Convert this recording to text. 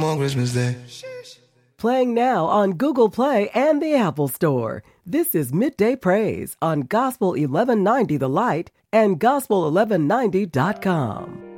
on Christmas Day. Playing now on Google Play and the Apple Store. This is Midday Praise on Gospel 1190 The Light and Gospel1190.com.